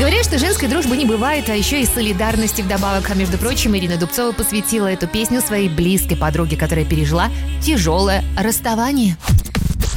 Говорят, что женской дружбы не бывает, а еще и солидарности вдобавок. А между прочим, Ирина Дубцова посвятила эту песню своей близкой подруге, которая пережила тяжелое расставание.